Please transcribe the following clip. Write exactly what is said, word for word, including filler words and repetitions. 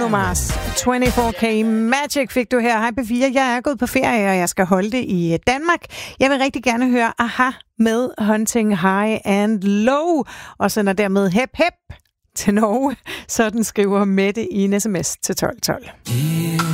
Mars, toogtyve K Magic fik du her. Hej P fire, jeg er gået på ferie, og jeg skal holde det i Danmark. Jeg vil rigtig gerne høre Aha med Hunting High and Low, og sender dermed hep hep til Norge. Sådan skriver Mette i en sms til tolv tolv.